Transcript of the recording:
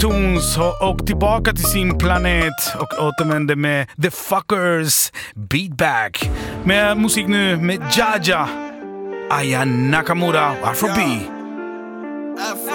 Deftones och tillbaka till sin planet och återvänder med The Fuckers Beatback. Med musik nu med Jaja, Aya Nakamura och Afro B.